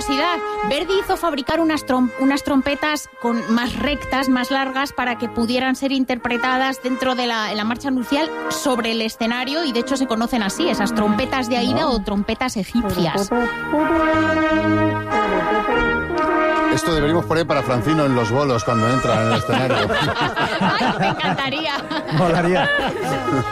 curiosidad, Verdi hizo fabricar unas trompetas más rectas, más largas, para que pudieran ser interpretadas dentro de la marcha nupcial sobre el escenario, y de hecho se conocen así, esas trompetas de Aida o trompetas egipcias. Esto deberíamos poner para Francino en los bolos cuando entra en el escenario. ¡Ay, me encantaría! Molaría.